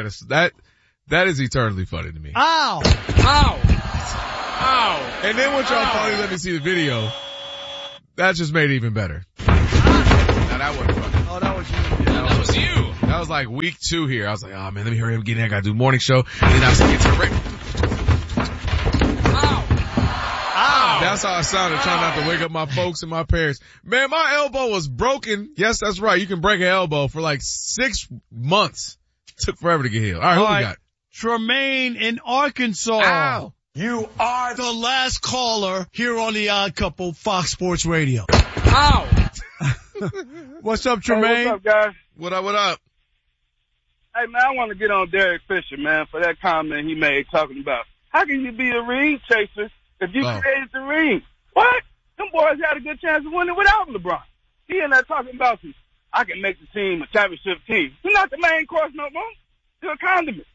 That is eternally funny to me. Ow! And then when y'all finally let me see the video, that just made it even better. Now that wasn't funny. Oh, that was you. Yeah, That was you. That was like week 2 here. I was like, oh man, let me hurry up and get in. I gotta do morning show. And then I was like, it's a Ow. That's how I sounded, trying not to wake up my folks and my parents. Man, my elbow was broken. Yes, that's right. You can break an elbow for like 6 months. Took forever to get healed. All right, who we got? Tremaine in Arkansas. Ow. You are the last caller here on the Odd Couple, Fox Sports Radio. Ow. What's up, Tremaine? Hey, what's up, guys? What up? Hey, man, I want to get on Derek Fisher, man, for that comment he made talking about how can you be a ring chaser if you created the ring? What? Them boys had a good chance of winning without LeBron. He in there talking about I can make the team a championship team. You're not the main course no more. You're a condiment.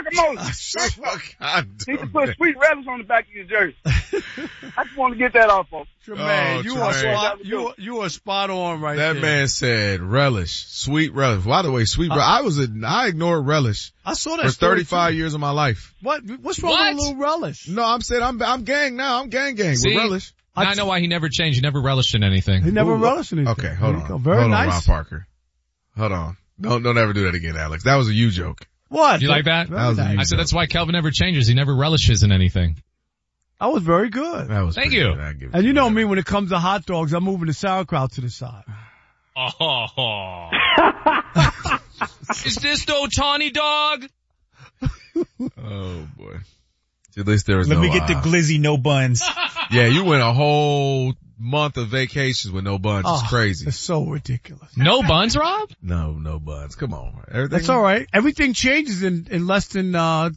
God, You can put sweet relish on the back of your jersey. I just want to get that off, folks. Tremaine, you are spot on right there. That man said relish, sweet relish. By the way, sweet relish. I ignored relish. I saw that for 35 years of my life. What's wrong with a little relish? No, I'm saying I'm gang now. I'm gang with relish. I know why he never changed. He never relished in anything. He never relished in anything. Okay, hold on. Very hold nice. on, Rob Parker. Hold on. Don't ever do that again, Alex. That was a you joke. What? You like that? I said that's why Kelvin never changes. He never relishes in anything. That was very good. That was Thank you. And you know me, when it comes to hot dogs, I'm moving the sauerkraut to the side. Oh. Is this the Ohtani dog? Oh boy. At least there was Let me get the glizzy, no buns. Yeah, you went a whole month of vacations with no buns. It's crazy. It's so ridiculous. No buns, Rob? No buns. Come on. That's all right. Everything changes in less than,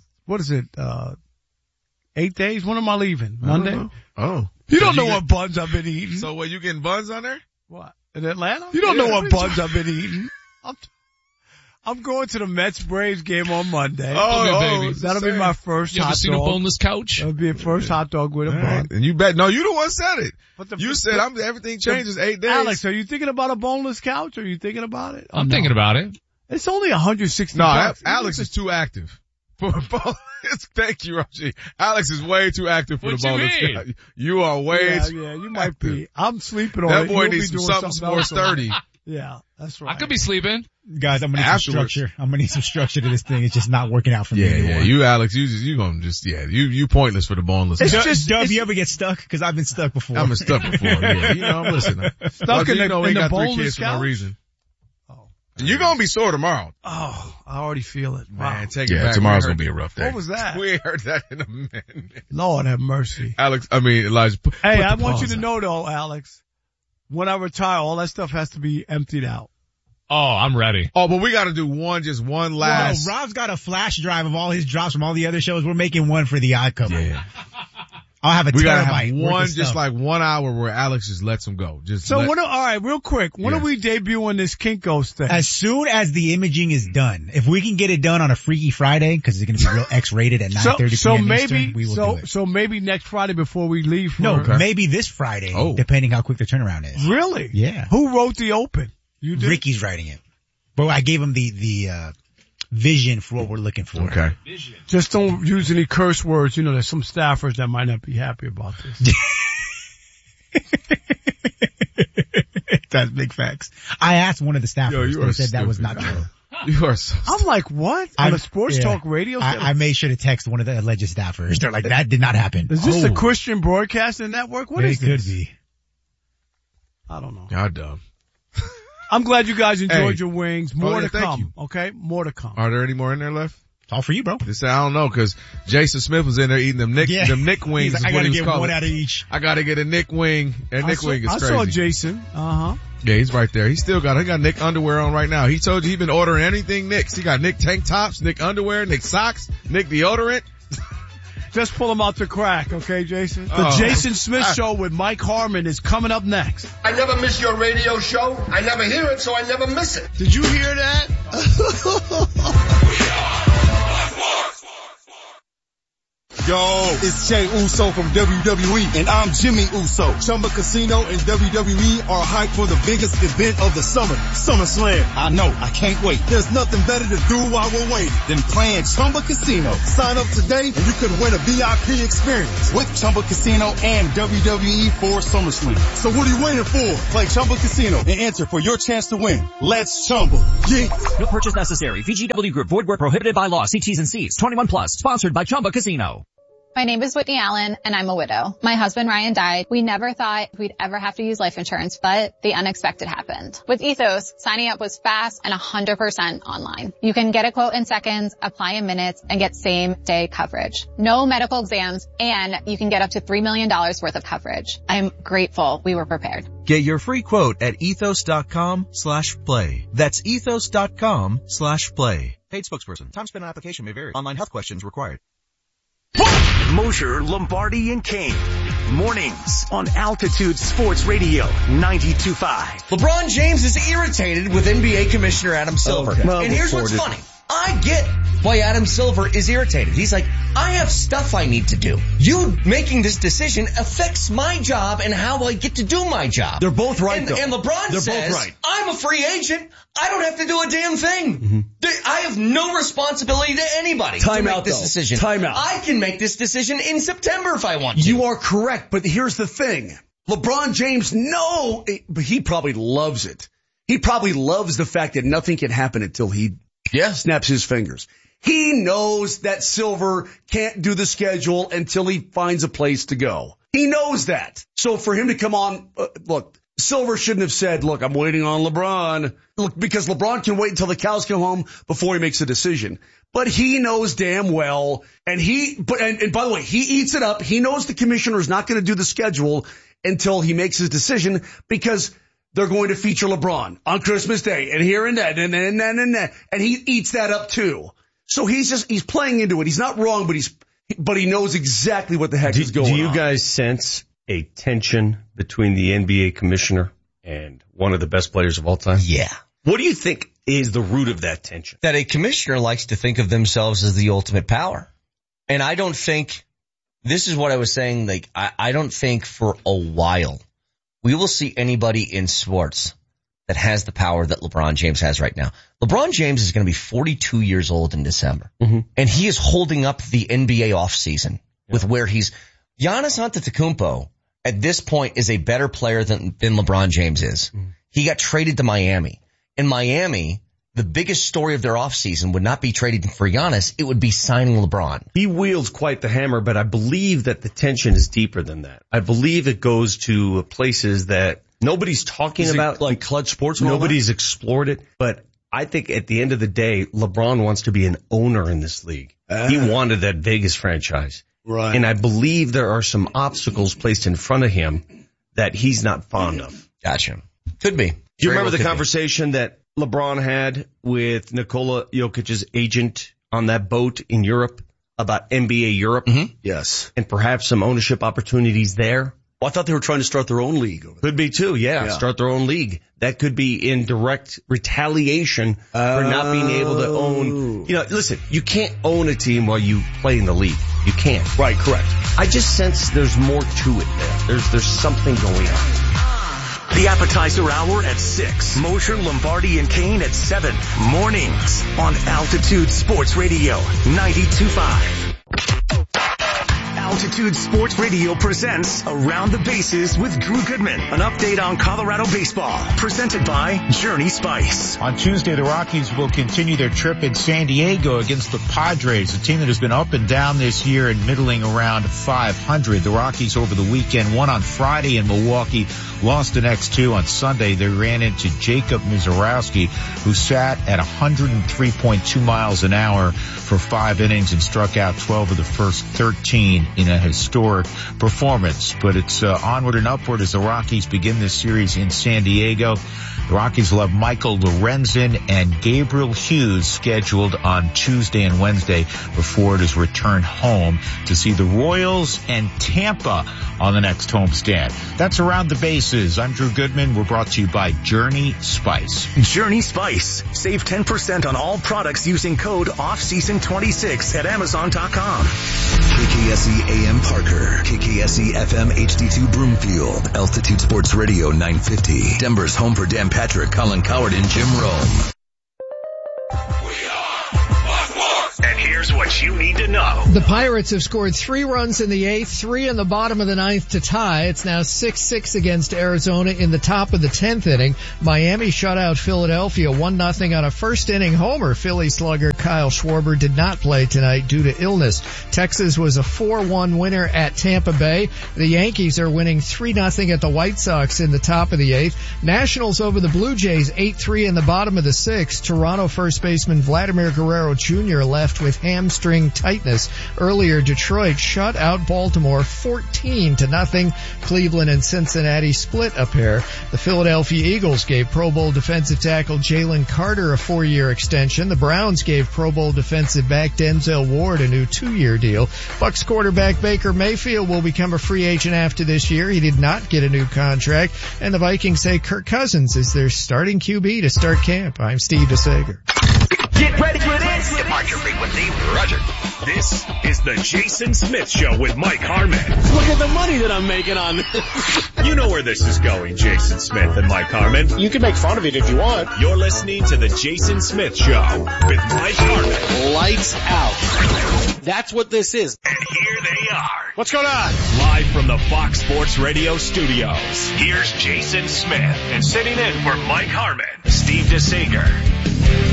8 days? When am I leaving? Monday? Oh. You don't know what buns I've been eating. So what, you getting buns on there? What? In Atlanta? You don't know what buns I've been eating. I'm going to the Mets-Braves game on Monday. baby. That'll be my first You hot ever seen a dog. boneless couch? That'll be a first hot dog with a bun. And you bet. No, you the one said it. You said everything changes 8 days. Alex, are you thinking about a boneless couch? Are you thinking about it? I'm thinking about it. It's only 160 No, bucks. Alex is too active. Thank you, Roger. Alex is way too active for What the you boneless mean? couch. You are way too Yeah, you might be. I'm sleeping on That it. boy You'll needs be some doing something more else on it. sturdy. Yeah, that's right. I could be sleeping. Guys, I'm gonna need some structure. I'm gonna need some structure to this thing. It's just not working out for me anymore. Yeah, you Alex, you pointless for the boneless It's couch. just, Dub, you ever get stuck? Cause I've been stuck before. I've been stuck before, yeah. You know, I'm listening. Stuck in you know we the got 3 boneless kids for no couch? reason. Oh. You're gonna be sore tomorrow. Oh, I already feel it. Wow. Man, take it back. Tomorrow's gonna be a rough day. What was that? We heard that in a minute. Lord have mercy. Elijah. Hey, I want you to know though, Alex, when I retire, all that stuff has to be emptied out. Oh, I'm ready. Oh, but we gotta do one last. Well, Rob's got a flash drive of all his drops from all the other shows. We're making one for the Odd Couple. Yeah. I'll have a We gotta terabyte have worth one, of stuff. 1 hour where Alex just lets him go. All right, real quick, when are we debuting this Kinko's thing? As soon as the imaging is done, if we can get it done on a Freaky Friday, because it's going to be real X-rated at 9:30 p.m. Eastern, we will do it. So maybe next Friday before we leave. Maybe this Friday, depending how quick the turnaround is. Really? Yeah. Who wrote the open? You did? Ricky's writing it. But I gave him the vision for what we're looking for. Okay. Just don't use any curse words. You know, there's some staffers that might not be happy about this. That's big facts. I asked one of the staffers. They said that was not true. You are so I'm like, what? On a sports talk radio? I made sure to text one of the alleged staffers. They're like, that did not happen. Is this a Christian Broadcasting Network? What is this? It could be. I don't know. God dumb. I'm glad you guys enjoyed your wings. More to thank come. you. Okay? More to come. Are there any more in there left? It's all for you, bro. I don't know, cause Jason Smith was in there eating them Nick wings. Like, I gotta get one out of each. I gotta get a Nick wing, and Nick wing is crazy. I saw Jason. Yeah, he's right there. He got Nick underwear on right now. He told you he's been ordering anything Nick's. He got Nick tank tops, Nick underwear, Nick socks, Nick deodorant. Just pull them out to crack, okay, Jason? The Jason Smith Show with Mike Harmon is coming up next. I never miss your radio show. I never hear it, so I never miss it. Did you hear that? Yo, it's Jey Uso from WWE, and I'm Jimmy Uso. Chumba Casino and WWE are hyped for the biggest event of the summer, SummerSlam. I know, I can't wait. There's nothing better to do while we're waiting than playing Chumba Casino. Sign up today and you could win a VIP experience with Chumba Casino and WWE for SummerSlam. So what are you waiting for? Play Chumba Casino and enter for your chance to win. Let's Chumba. Yeah. No purchase necessary. VGW Group. Void where prohibited by law. See T's and C's. 21 plus. Sponsored by Chumba Casino. My name is Whitney Allen, and I'm a widow. My husband Ryan died. We never thought we'd ever have to use life insurance, but the unexpected happened. With Ethos, signing up was fast and 100% online. You can get a quote in seconds, apply in minutes, and get same-day coverage. No medical exams, and you can get up to $3 million worth of coverage. I'm grateful we were prepared. Get your free quote at ethos.com/play. That's ethos.com/play. Paid spokesperson. Time spent on application may vary. Online health questions required. Mosher, Lombardi, and Kane. Mornings on Altitude Sports Radio 92.5. LeBron James is irritated with NBA Commissioner Adam Silver. Okay. Well, and here's what's funny. I get why Adam Silver is irritated. He's like, I have stuff I need to do. You making this decision affects my job and how I get to do my job. They're both right, though. And LeBron They're says, both right. I'm a free agent. I don't have to do a damn thing. Mm-hmm. I have no responsibility to anybody to make this decision. Time out. I can make this decision in September if I want to. You are correct, but here's the thing. LeBron James, but he probably loves it. He probably loves the fact that nothing can happen until he snaps his fingers. He knows that Silver can't do the schedule until he finds a place to go. He knows that. So for him to come on, look, Silver shouldn't have said, look, I'm waiting on LeBron. Look, because LeBron can wait until the cows come home before he makes a decision. But he knows damn well, and by the way, he eats it up. He knows the commissioner is not going to do the schedule until he makes his decision because they're going to feature LeBron on Christmas Day and here and that and he eats that up too. So he's playing into it. He's not wrong, but he knows exactly what the heck is going on. Do you guys sense a tension between the NBA commissioner and one of the best players of all time? Yeah. What do you think is the root of that tension? That a commissioner likes to think of themselves as the ultimate power. And I don't think, this is what I was saying, like, I don't think for a while we will see anybody in sports that has the power that LeBron James has right now. LeBron James is going to be 42 years old in December. Mm-hmm. And he is holding up the NBA offseason with where Giannis Antetokounmpo at this point is a better player than LeBron James is. Mm-hmm. He got traded to Miami. In Miami, the biggest story of their offseason would not be trading for Giannis. It would be signing LeBron. He wields quite the hammer, but I believe that the tension is deeper than that. I believe it goes to places that nobody's talking about. Like Clutch Sports? Nobody's explored it. But I think at the end of the day, LeBron wants to be an owner in this league. He wanted that Vegas franchise. Right. And I believe there are some obstacles placed in front of him that he's not fond of. Gotcha. Could be. Do you remember the conversation that LeBron had with Nikola Jokic's agent on that boat in Europe about NBA Europe? Mm-hmm. Yes. And perhaps some ownership opportunities there? Well, I thought they were trying to start their own league. Could be too, yeah. Start their own league. That could be in direct retaliation for not being able to own. You know, listen, you can't own a team while you play in the league. You can't. Right, correct. I just sense there's more to it there. There's something going on. The appetizer hour at 6. Mosher, Lombardi, and Kane at 7. Mornings on Altitude Sports Radio 92.5. Altitude Sports Radio presents Around the Bases with Drew Goodman. An update on Colorado baseball. Presented by Journey Spice. On Tuesday, the Rockies will continue their trip in San Diego against the Padres, a team that has been up and down this year and middling around 500. The Rockies over the weekend won on Friday in Milwaukee, lost the next two on Sunday. They ran into Jacob Mizorowski, who sat at 103.2 miles an hour for 5 innings and struck out 12 of the first 13 in in a historic performance. But it's onward and upward as the Rockies begin this series in San Diego. The Rockies will have Michael Lorenzen and Gabriel Hughes scheduled on Tuesday and Wednesday before it is returned home to see the Royals and Tampa on the next homestand. That's Around the Bases. I'm Drew Goodman. We're brought to you by Journey Spice. Journey Spice. Save 10% on all products using code OFFSEASON26 at Amazon.com. KKSE AM Parker. KKSE FM HD2 Broomfield. Altitude Sports Radio 950. Denver's home for Dan Patrick, Colin Coward, and Jim Rome. And here's what you need to know. The Pirates have scored 3 runs in the 8th, 3 in the bottom of the 9th to tie. It's now 6-6 against Arizona in the top of the 10th inning. Miami shut out Philadelphia 1-0 on a first inning homer. Philly slugger Kyle Schwarber did not play tonight due to illness. Texas was a 4-1 winner at Tampa Bay. The Yankees are winning 3-0 at the White Sox in the top of the 8th. Nationals over the Blue Jays 8-3 in the bottom of the 6th. Toronto first baseman Vladimir Guerrero Jr. left with hamstring tightness. Earlier, Detroit shut out Baltimore 14-0. Cleveland and Cincinnati split a pair. The Philadelphia Eagles gave Pro Bowl defensive tackle Jalen Carter a 4-year extension. The Browns gave Pro Bowl defensive back Denzel Ward a new 2-year deal. Bucs quarterback Baker Mayfield will become a free agent after this year. He did not get a new contract. And the Vikings say Kirk Cousins is their starting QB to start camp. I'm Steve DeSager. Get ready for this. Depart your frequency. Roger. This is the Jason Smith Show with Mike Harmon. Look at the money that I'm making on this. You know where this is going, Jason Smith and Mike Harmon. You can make fun of it if you want. You're listening to the Jason Smith Show with Mike Harmon. Lights out. That's what this is. And here they are. What's going on? Live from the Fox Sports Radio studios. Here's Jason Smith. And sitting in for Mike Harmon, Steve DeSager.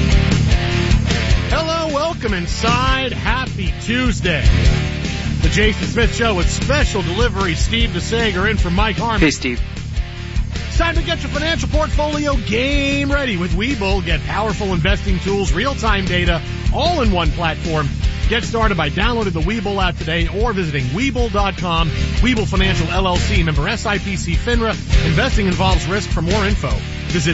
Hello, welcome inside. Happy Tuesday. The Jason Smith Show with special delivery. Steve DeSager in for Mike Harmon. Hey, Steve. It's time to get your financial portfolio game ready with Webull. Get powerful investing tools, real-time data, all in one platform. Get started by downloading the Webull app today or visiting Webull.com. Webull Financial LLC, member SIPC FINRA. Investing involves risk. For more info, visit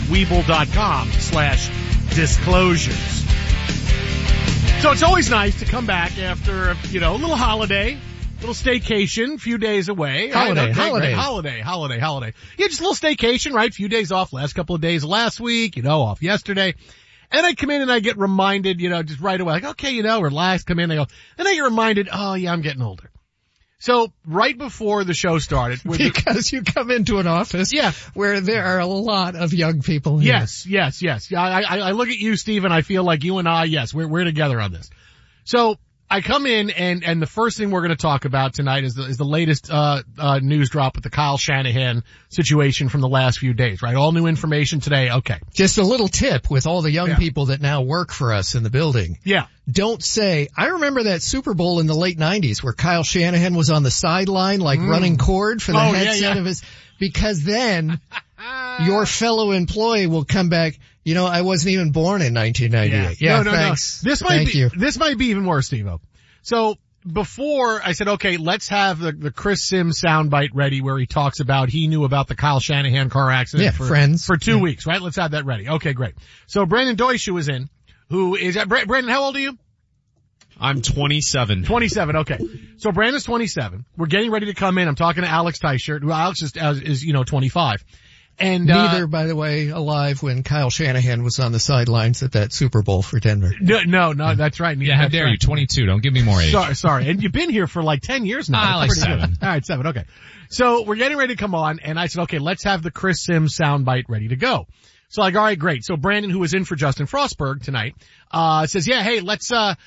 Webull.com/disclosures. So it's always nice to come back after, a little holiday, little staycation, few days away. Holiday. Yeah, just a little staycation, right? Few days off, last couple of days last week, off yesterday. And I come in and I get reminded, just right away, like, okay, relax, come in, then I get reminded, oh yeah, I'm getting older. So right before the show started, because you come into an office, where there are a lot of young people here. Yes. I look at you, Steve, and I feel like you and I, yes, we're together on this. So I come in and the first thing we're going to talk about tonight is the latest news drop with the Kyle Shanahan situation from the last few days, right? All new information today. Okay. Just a little tip with all the young people that now work for us in the building. Yeah. Don't say, I remember that Super Bowl in the late 90s where Kyle Shanahan was on the sideline running cord for the headset of his, because then your fellow employee will come back, I wasn't even born in 1998. No, thanks. This might be even worse, Steve-O. So before I said, okay, let's have the Chris Sims soundbite ready where he talks about he knew about the Kyle Shanahan car accident for 2 weeks, right? Let's have that ready. Okay, great. So Brandon Deutsche was in. Who is that? Brandon, how old are you? I'm 27. 27, okay. So Brandon's 27. We're getting ready to come in. I'm talking to Alex Teichert, who Alex is 25. And neither, by the way, alive when Kyle Shanahan was on the sidelines at that Super Bowl for Denver. No, that's right. Yeah, how dare you? 22. Don't give me more age. Sorry. And you've been here for like 10 years now. Like 7. All right, 7. Okay. So we're getting ready to come on, and I said, okay, let's have the Chris Sims soundbite ready to go. So like, all right, great. So Brandon, who was in for Justin Frostberg tonight, says, yeah, hey, let's get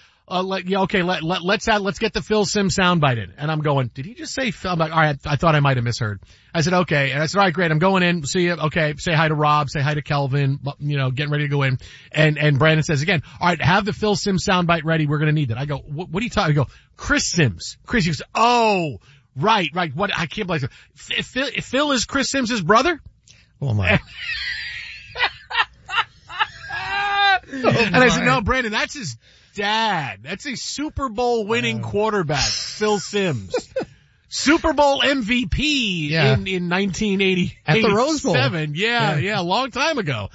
the Phil Sims soundbite in. And I'm going, did he just say Phil? I'm like, all right, I thought I might have misheard. I said, okay. And I said, all right, great. I'm going in. See you. Okay. Say hi to Rob. Say hi to Kelvin. Getting ready to go in. And Brandon says again, all right, have the Phil Sims soundbite ready. We're going to need that. I go, what are you talking? I go, Chris Sims. Chris, he goes, oh, right. What? I can't believe it. Phil is Chris Sims' brother? Oh my. And I said, no, Brandon, that's his dad. That's a Super Bowl winning quarterback, Phil Simms. Super Bowl MVP in 1980 at the Rose Bowl. Yeah, a long time ago.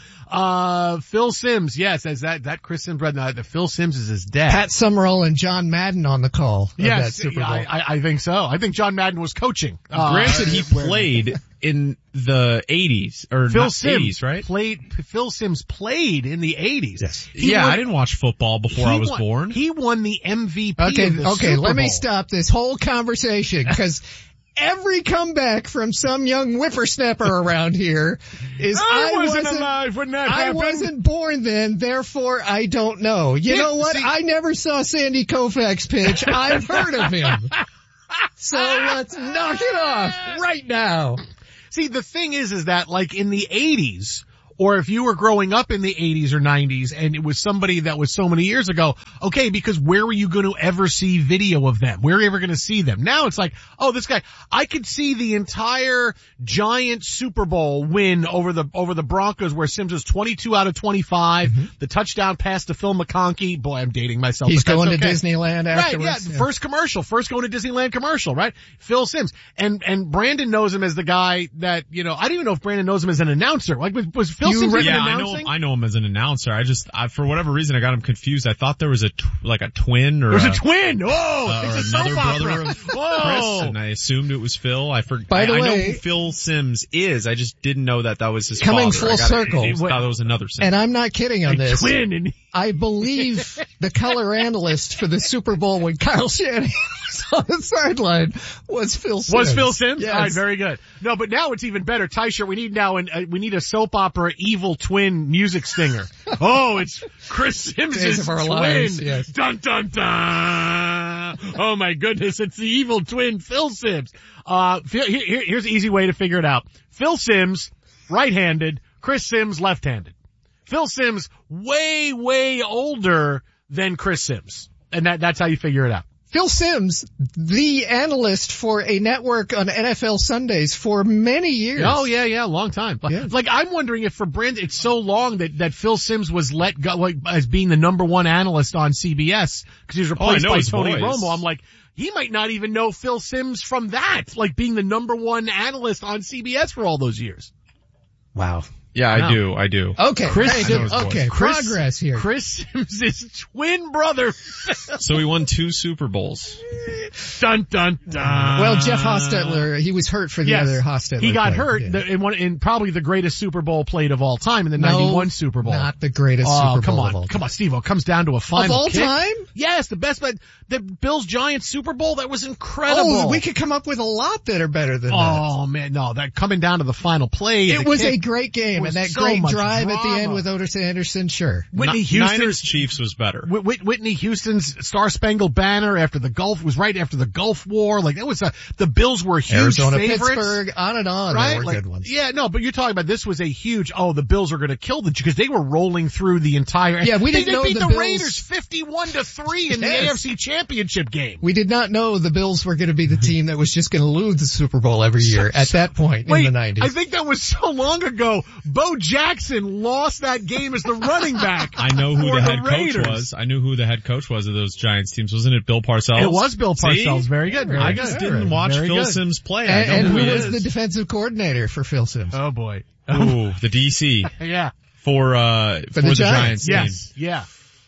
Phil Simms, yes, as that Chris Simms read that Phil Simms is his dad. Pat Summerall and John Madden on the call. Yes, that Super Bowl. I think so. I think John Madden was coaching. Granted, he played in the 80s or Phil Simms 80s, right? Phil Simms played in the 80s. Yes. I didn't watch football before I was born. He won the MVP. Okay, of the Super let me Bowl. stop this whole conversation because every comeback from some young whippersnapper around here is I wasn't alive when that happened. I wasn't born then, therefore I don't know. You know what? I never saw Sandy Koufax pitch. I've heard of him. So let's knock it off right now. See, the thing is that like in the 80s, or if you were growing up in the 80s or 90s and it was somebody that was so many years ago, okay, because where were you going to ever see video of them? Where are you ever going to see them? Now it's like, oh, this guy, I could see the entire Giant Super Bowl win over the Broncos where Simms was 22 out of 25, the touchdown pass to Phil McConkey. Boy, I'm dating myself. He's going to Disneyland afterwards. Right, yeah, first going to Disneyland commercial, right? Phil Simms. And Brandon knows him as the guy that, I don't even know if Brandon knows him as an announcer. Like, was Phil Simms even announcing? I know him as an announcer. For whatever reason, I got him confused. I thought there was a twin or there's a twin. Oh, it's a another soap brother opera. of Chris, and I assumed it was Phil. By the way, I know who Phil Simms is. I just didn't know that was his coming father. Full circle. I thought it was another Simms. And I'm not kidding on this. Twin. I believe the color analyst for the Super Bowl when Kyle Shanahan was on the sideline was Phil Simms. Was Phil Simms? Yes. All right, very good. No, but now it's even better. Tyshirt, we need a soap opera evil twin music stinger. Oh, it's Chris Simms' twin. Lives, yes. Dun, dun, dun. Oh my goodness, it's the evil twin Phil Simms. Here's an easy way to figure it out. Phil Simms, right-handed. Chris Simms, left-handed. Phil Simms, way, way older than Chris Simms. And that's how you figure it out. Phil Simms, the analyst for a network on NFL Sundays for many years. Oh, yeah, long time. Yeah. Like, I'm wondering if for Brandon, it's so long that Phil Simms was let go, like, as being the number one analyst on CBS, because he was replaced by Tony Romo. I'm like, he might not even know Phil Simms from that, like being the number one analyst on CBS for all those years. Wow. Yeah, I do. Okay, progress here. Chris Simms' twin brother. So he won 2 Super Bowls. Dun, dun, dun. Well, Jeff Hostetler, he was hurt for the other Hostetler. He got play. hurt in probably the greatest Super Bowl played of all time in the 91 Super Bowl. Not the greatest Super Bowl of all time. Come on, Steve-O. It comes down to a final Of all kick. time? Yes, the best, but the Bills-Giants Super Bowl, that was incredible. Oh, we could come up with a lot that are better than that. Oh man, no, that coming down to the final play. It was a great game, and that so great much drive drama. at the end with Otis Anderson, sure. Whitney Houston's Niners Chiefs was better. Whitney Houston's Star Spangled Banner was right after the Gulf War. Like that was the Bills were huge Arizona, favorites. Pittsburgh, on and on. Right? There were like, good ones. Yeah, no, but you're talking about this was a huge, the Bills are going to kill because they were rolling through the entire, yeah, we didn't know they beat the Bills, Raiders 51-3 in the AFC Championship game. We did not know the Bills were going to be the team that was just going to lose the Super Bowl every year at that point in the 90s. I think that was so long ago. Bo Jackson lost that game as the running back. I know who the head Raiders. coach was. I knew who the head coach was of those Giants teams. Wasn't it Bill Parcells? It was Bill Parcells. See? Very good. I just didn't watch Phil Simms play. And who was is. the defensive coordinator for Phil Simms? Oh boy. Ooh, the DC. Yeah. For the Giants team. Yes. Yeah.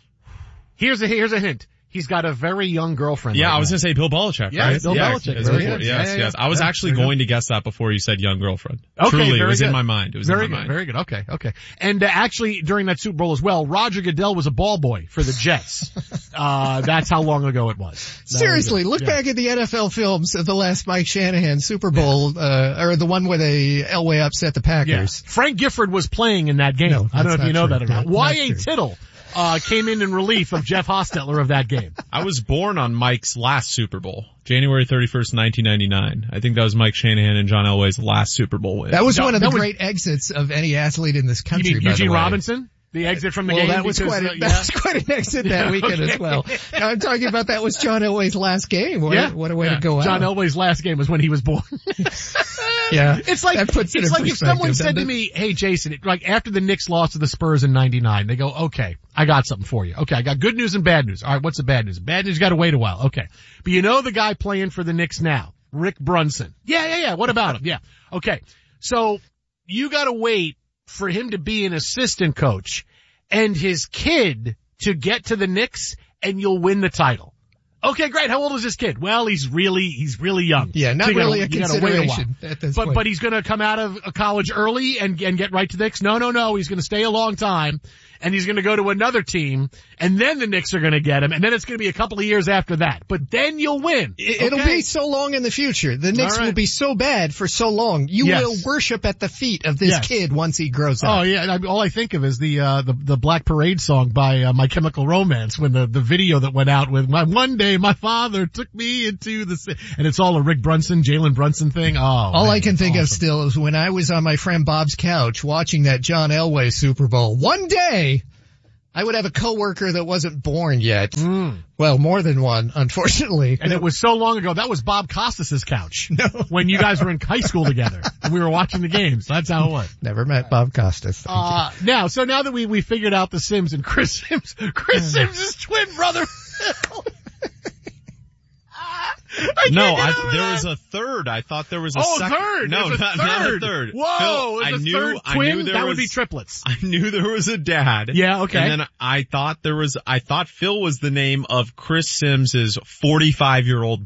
Here's a hint. He's got a very young girlfriend. Yeah, right I was now. going to say Bill Belichick, yeah, right? Bill Belichick. Very good. Yes. I was actually going to guess that before you said young girlfriend. Okay, Truly, very it was good. in my mind. It was very in my good, mind. very good. Okay. And actually, during that Super Bowl as well, Roger Goodell was a ball boy for the Jets. That's how long ago it was. Seriously, look back at the NFL films of the last Mike Shanahan Super Bowl, or the one where they Elway upset the Packers. Yeah. Frank Gifford was playing in that game. No, I don't know if you know that or not. Y.A. true. Tittle came in relief of Jeff Hostetler of that game. I was born on Mike's last Super Bowl, January 31st, 1999. I think that was Mike Shanahan and John Elway's last Super Bowl win. That was one of the great exits of any athlete in this country. You mean by Eugene the way. Robinson? The exit from the game? That was quite an exit that weekend as well. Now I'm talking about that was John Elway's last game. What a way to go out. John Elway's last game was when he was born. Yeah. It's like if someone said to me, hey Jason, like after the Knicks lost to the Spurs in 99, they go, okay, I got something for you. Okay, I got good news and bad news. All right, what's the bad news? Bad news, you gotta wait a while. Okay. But you know the guy playing for the Knicks now, Rick Brunson. Yeah. What about him? Yeah. Okay. So you gotta wait for him to be an assistant coach and his kid to get to the Knicks and you'll win the title. Okay, great. How old is this kid? Well, he's really young. Yeah, not really a consideration at this point. But he's gonna come out of college early and get right to the Knicks? No. He's gonna stay a long time and he's gonna go to another team and then the Knicks are gonna get him and then it's gonna be a couple of years after that. But then you'll win. It'll be so long in the future. The Knicks will be so bad for so long. You will worship at the feet of this kid once he grows up. Oh yeah, all I think of is the Black Parade song by My Chemical Romance when the video that went out with one day my father took me into the and it's all a Rick Brunson, Jalen Brunson thing. All I can think of still is when I was on my friend Bob's couch watching that John Elway Super Bowl. One day, I would have a coworker that wasn't born yet. Well, more than one, unfortunately. And it was so long ago. That was Bob Costas' couch. No. When you guys were in high school together and we were watching the games. That's how it was. Never met Bob Costas. Now that we figured out the Sims and Chris Sims' twin brother. There was a third. I thought there was a second. Third. No, not a third. Whoa, Phil, I knew that would be triplets. I knew there was a dad. Yeah, okay. And then I thought Phil was the name of Chris Sims' 45-year-old